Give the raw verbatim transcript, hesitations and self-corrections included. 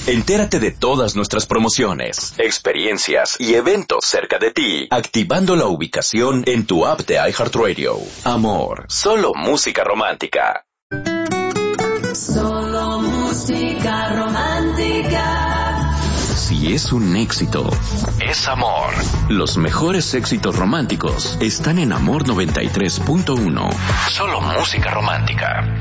Entérate de todas nuestras promociones, experiencias y eventos cerca de ti, activando la ubicación en tu app de iHeartRadio. Amor, solo música romántica. Solo música romántica. Si es un éxito, es amor. Los mejores éxitos románticos están en Amor noventa y tres punto uno. Solo música romántica.